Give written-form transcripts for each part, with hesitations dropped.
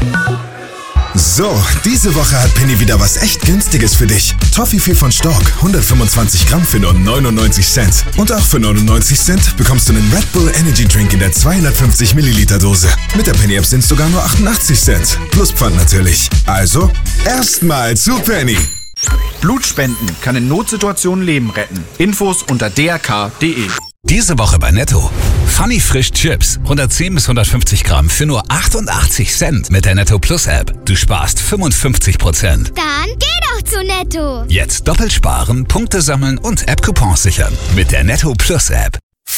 So, diese Woche hat Penny wieder was echt Günstiges für dich. Toffifee von Stork, 125 Gramm für nur 99 Cent. Und auch für 99 Cent bekommst du einen Red Bull Energy Drink in der 250 Milliliter Dose. Mit der Penny App sind es sogar nur 88 Cent. Plus Pfand natürlich. Also, erstmal zu Penny. Blutspenden kann in Notsituationen Leben retten. Infos unter drk.de. Diese Woche bei Netto. Funny Frisch Chips, 110 bis 150 Gramm für nur 88 Cent mit der Netto Plus App. Du sparst 55%. Dann geh doch zu Netto. Jetzt doppelt sparen, Punkte sammeln und App-Coupons sichern mit der Netto Plus App.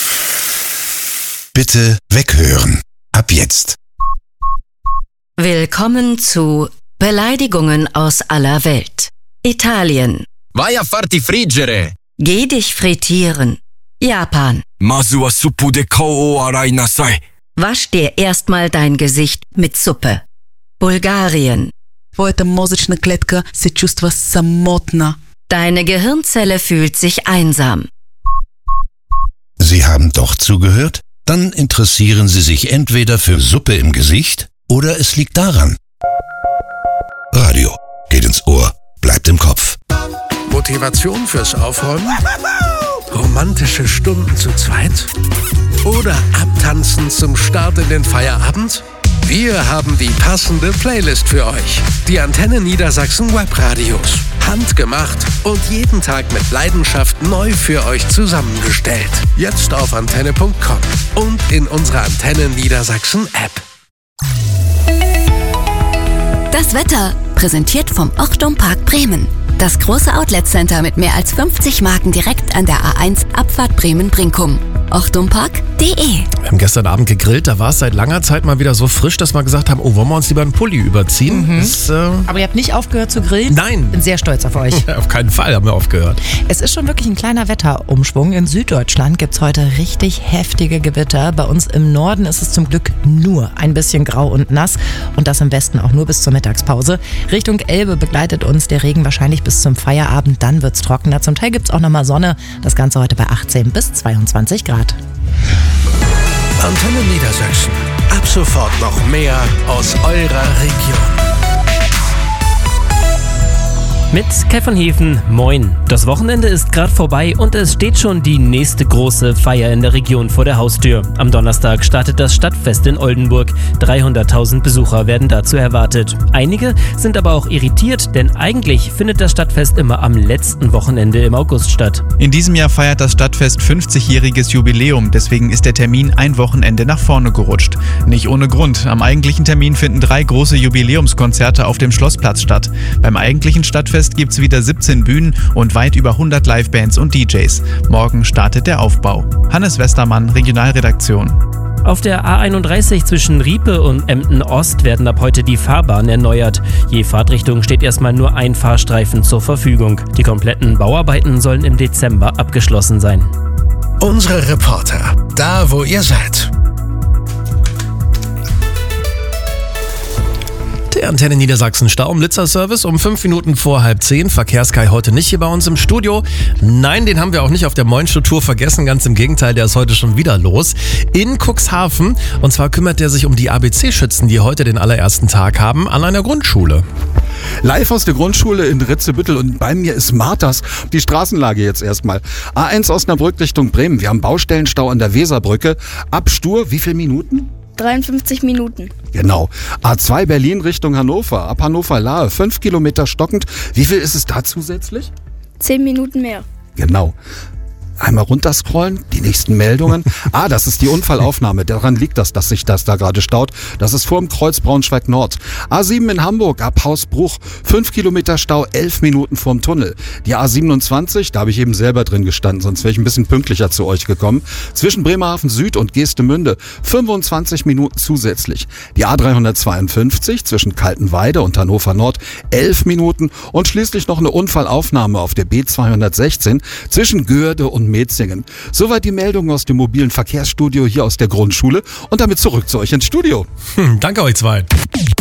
Bitte weghören. Ab jetzt. Willkommen zu Beleidigungen aus aller Welt. Italien. Vai a farti friggere. Geh dich frittieren. Japan. Masu wa suppu de kou o arai nasai. Wasch dir erstmal dein Gesicht mit Suppe. Bulgarien. Твоята мозъчна клетка се чувства самотна. Deine Gehirnzelle fühlt sich einsam. Sie haben doch zugehört? Dann interessieren Sie sich entweder für Suppe im Gesicht oder es liegt daran. Radio geht ins Ohr, bleibt im Kopf. Motivation fürs Aufräumen? Romantische Stunden zu zweit? Oder abtanzen zum Start in den Feierabend? Wir haben die passende Playlist für euch. Die Antenne Niedersachsen Webradios. Handgemacht und jeden Tag mit Leidenschaft neu für euch zusammengestellt. Jetzt auf antenne.com und in unserer Antenne Niedersachsen App. Das Wetter, präsentiert vom Ochtum Park Bremen. Das große Outlet-Center mit mehr als 50 Marken direkt an der A1 Abfahrt Bremen-Brinkum. ochtumpark.de. Wir haben gestern Abend gegrillt, da war es seit langer Zeit mal wieder so frisch, dass wir gesagt haben, oh, wollen wir uns lieber einen Pulli überziehen? Das, Aber ihr habt nicht aufgehört zu grillen? Nein. Bin sehr stolz auf euch. Ja, auf keinen Fall haben wir aufgehört. Es ist schon wirklich ein kleiner Wetterumschwung. In Süddeutschland gibt es heute richtig heftige Gewitter. Bei uns im Norden ist es zum Glück nur ein bisschen grau und nass und das im Westen auch nur bis zur Mittagspause. Richtung Elbe begleitet uns der Regen wahrscheinlich bis zum Feierabend, dann wird es trockener. Zum Teil gibt es auch nochmal Sonne. Das Ganze heute bei 18 bis 22 Grad. Antenne Niedersachsen. Ab sofort noch mehr aus eurer Region. Mit Kai von Hefen, moin. Das Wochenende ist gerade vorbei und es steht schon die nächste große Feier in der Region vor der Haustür. Am Donnerstag startet das Stadtfest in Oldenburg. 300.000 Besucher werden dazu erwartet. Einige sind aber auch irritiert, denn eigentlich findet das Stadtfest immer am letzten Wochenende im August statt. In diesem Jahr feiert das Stadtfest 50-jähriges Jubiläum, deswegen ist der Termin ein Wochenende nach vorne gerutscht. Nicht ohne Grund. Am eigentlichen Termin finden 3 große Jubiläumskonzerte auf dem Schlossplatz statt. Beim eigentlichen Stadtfest gibt es wieder 17 Bühnen und weit über 100 Livebands und DJs. Morgen startet der Aufbau. Hannes Westermann, Regionalredaktion. Auf der A31 zwischen Riepe und Emden Ost werden ab heute die Fahrbahnen erneuert. Je Fahrtrichtung steht erstmal nur ein Fahrstreifen zur Verfügung. Die kompletten Bauarbeiten sollen im Dezember abgeschlossen sein. Unsere Reporter, da wo ihr seid. Der Antenne Niedersachsen Stau- und Blitzerservice um 5 Minuten vor 9:30. Verkehrskai heute nicht hier bei uns im Studio. Nein, den haben wir auch nicht auf der Moinstuhl-Tour vergessen. Ganz im Gegenteil, der ist heute schon wieder los. In Cuxhaven. Und zwar kümmert er sich um die ABC-Schützen, die heute den allerersten Tag haben, an einer Grundschule. Live aus der Grundschule in Ritzebüttel und bei mir ist Marthas. Die Straßenlage jetzt erstmal. A1 Osnabrück Richtung Bremen. Wir haben Baustellenstau an der Weserbrücke. Ab Stur, wie viele Minuten? 53 Minuten. Genau. A2 Berlin Richtung Hannover. Ab Hannover-Lahe 5 Kilometer stockend. Wie viel ist es da zusätzlich? 10 Minuten mehr. Genau. Einmal runterscrollen, die nächsten Meldungen. Das ist die Unfallaufnahme. Daran liegt das, dass sich das da gerade staut. Das ist vor dem Kreuz Braunschweig Nord. A7 in Hamburg, ab Hausbruch. 5 Kilometer Stau, 11 Minuten vorm Tunnel. Die A27, da habe ich eben selber drin gestanden, sonst wäre ich ein bisschen pünktlicher zu euch gekommen. Zwischen Bremerhaven Süd und Geestemünde 25 Minuten zusätzlich. Die A352 zwischen Kaltenweide und Hannover Nord 11 Minuten. Und schließlich noch eine Unfallaufnahme auf der B216 zwischen Göhrde und Metzingen. Soweit die Meldungen aus dem mobilen Verkehrsstudio hier aus der Grundschule und damit zurück zu euch ins Studio. Danke euch zwei.